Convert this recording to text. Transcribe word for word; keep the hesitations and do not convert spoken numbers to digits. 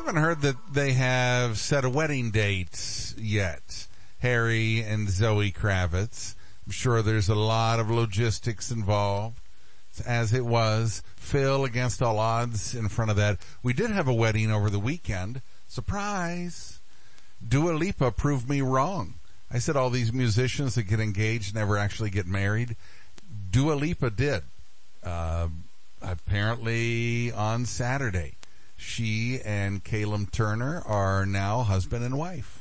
haven't heard that they have set a wedding date yet. Harry and Zoe Kravitz. I'm sure there's a lot of logistics involved, as it was. Phil, against all odds, in front of that. We did have a wedding over the weekend. Surprise! Dua Lipa proved me wrong. I said all these musicians that get engaged never actually get married. Dua Lipa did. Uh, apparently on Saturday. She and Caleb Turner are now husband and wife.